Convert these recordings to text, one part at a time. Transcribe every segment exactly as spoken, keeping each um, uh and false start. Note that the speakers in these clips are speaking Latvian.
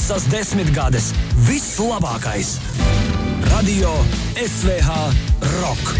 Piecas desmitgades vislabākais. Radio S V H Rock.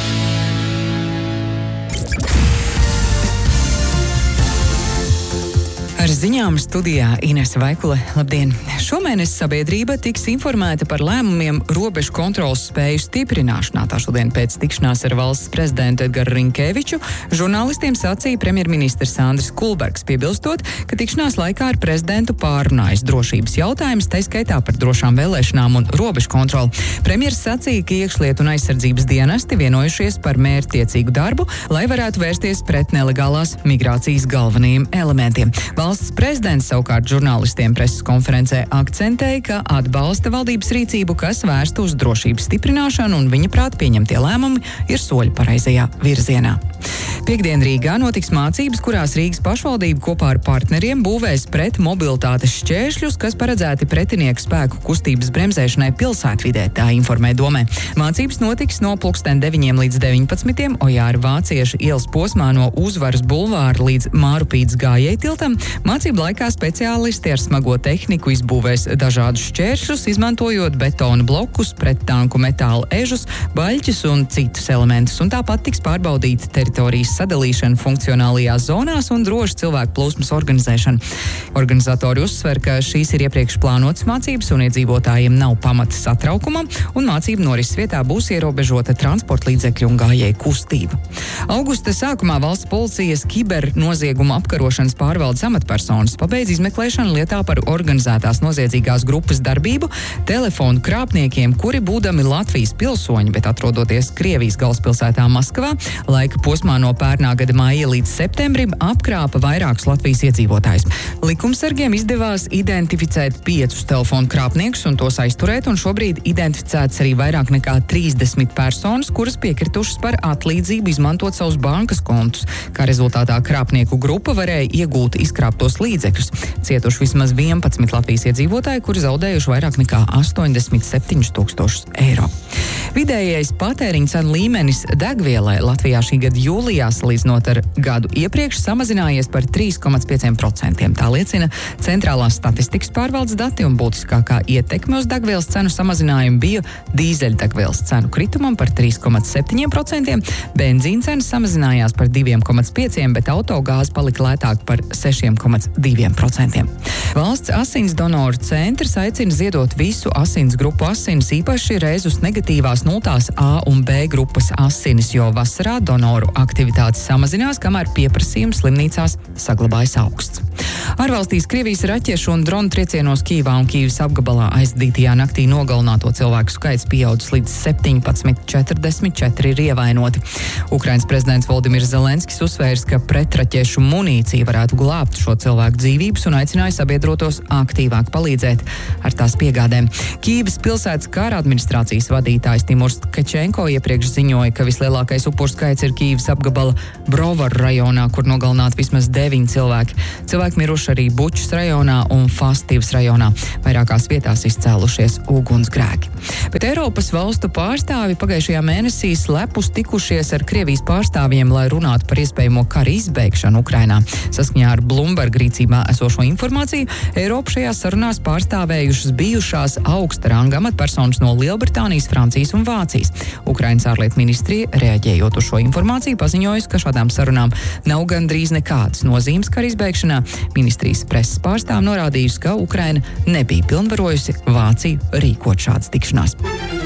Ar ziņām studijā Inese Vaikule. Labdien! Šomēnes sabiedrība tiks informēta par lēmumiem robežu kontrolas spēju stiprināšanā. Tā šodien pēc tikšanās ar valsts prezidentu Edgaru Rinkēviču žurnālistiem sacīja premjerministrs Andris Kulbergs, piebilstot, ka tikšanās laikā ar prezidentu pārunājas drošības jautājumus, tai skaitā par drošām vēlēšanām un robežu kontroli. Premjers sacīja, ka iekšlietu un aizsardzības dienesti vienojušies par mērķtiecīgu darbu, lai varētu vērsties pret nelegālās migrācijas galvenajiem elementiem. Valsts prezidents savukārt žurnālistiem preses konferencē akcentēja, ka atbalsta valdības rīcību, kas vērsta uz drošības stiprināšanu, un viņa prāt pieņemtie lēmumi ir soļi pareizajā virzienā. Piektdien Rīgā notiks mācības, kurās Rīgas pašvaldība kopā ar partneriem būvēs pret mobilitātes šķēršļus, kas paredzēti pretinieku spēku kustības bremzēšanai pilsētvidē, tā informē Domē. Mācības notiks no pulksten deviņiem līdz deviņpadsmitiem Ojāra Vācieša ielas posmā no Uzvaras bulvāra līdz Mārupītes gājēju tiltam. Mācību laikā speciālisti ar smago tehniku izbūvēs dažādus šķēršļus, izmantojot betona blokus, prettanku metāla ežus, baļķus un citus elementus, un tāpat tiks pārbaudīta teritorijas sadalīšana funkcionālajās zonās un droši cilvēku plūsmas organizēšana. Organizatori uzsver, ka šīs ir iepriekš plānotas mācības un iedzīvotājiem nav pamata satraukumam, un mācību norises vietā būs ierobežota transporta līdzekļu un gājēju kustība. Augusta sākumā valsts policijas kibernozieguma apkarošanas pārvaldes amatpersonas pabeidz izmeklēšanu lietā par organizētās noziedzīgās grupas darbību telefonu krāpniekiem, kuri būdami Latvijas pilsoņi, bet atrodoties Krievijas galvaspilsētā Maskavā, laika posmā no pērnā gada maija līdz septembrim apkrāpa vairākus Latvijas iedzīvotājus. Likumsargiem izdevās identificēt piecus telefonu krāpniekus un tos aizturēt, un šobrīd identificēts arī vairāk nekā trīsdesmit personas, kuras piekritušas par atlīdzību izmantot savus bankas kontus. Kā rezultātā krāpnieku grupa varēja iegūt izkrāptos līdzekļus. Cietuši vismaz vienpadsmit Latvijas iedzīvotāji, kuri zaudējuši vairāk nekā astoņdesmit septiņus tūkstošus eiro. Vidējais patēriņa cenu līmenis degvielai Latvijā šī gada jūlijā salīdzinot ar gadu iepriekš samazinājies par trīs komats pieci procenti. Tā liecina Centrālās statistikas pārvaldes dati, un būtiskākā ietekme uz degvielas cenu samazinājumu bija dīzeļdegvielas cenu kritumam par trīs komats septiņi procenti, benzīna cenas samazinājās par divi komats pieci procenti, bet autogāze palika lētāk par seši komats divi procenti. Valsts asins donoru centrs aicina ziedot visu asins grupu asinis, īpaši rezus negatīvās nultās A un B grupas asinis, jo vasarā donoru aktivitātes samazinās, kamēr pieprasījums slimnīcās saglabājas augsts. Ārvalstīs Krievijas raķešu un dronu triecienos Kīvā un Kīvas apgabalā aizdītajā naktī nogalināto cilvēku skaits pieaudzis līdz septiņpadsmit, četrdesmit četri ir ievainoti. Ukrainas prezidents Voldimirs Zelenskis uzsvērs, ka pretraķešu munīcija varētu glābt šo cilvēku dzīvības un aicināja sabiedrotos aktīvāk palīdzēt ar tās piegādēm. Kīvas pilsētas kara administrācijas vadītājs Timurs Kačenko iepriekš ziņoja, ka vislielākais upuru skaits ir Kīvas apgabala Brovaru rajonā, kur nogalināti vismaz deviņi cilvēki. Cilvēki miruši arī Bučas rajonā un Fastīvas rajonā. Vairākās vietās izcēlušies ugunsgrēki. Bet Eiropas valstu pārstāvi pagājušajā mēnesī slepus tikušies ar Krievijas pārstāvjiem, lai runātu par iespējamo kara izbeigšanu Ukrainā. Saskaņā ar Bloomberg rīcībā esošo informāciju, Eiropa šajās sarunās pārstāvējušas bijušās augsta ranga amatpersonas no Lielbritānijas, Francijas un Vācijas. Ukrainas ārlietu ministrija, reaģējot uz šo informāciju, paziņojusi, ka šādām sarunām nav gandrīz nekādas nozīmes kara izbeigšanā. Ministrijas preses pārstāv norādījusi, ka Ukraina nebija pilnvarojusi Vāciju rīkot šādas tikšanās.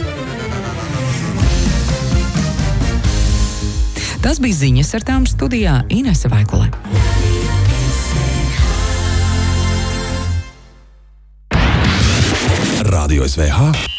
Tas bija ziņas, ar tām studijā Inese Vaikule. Radio S V H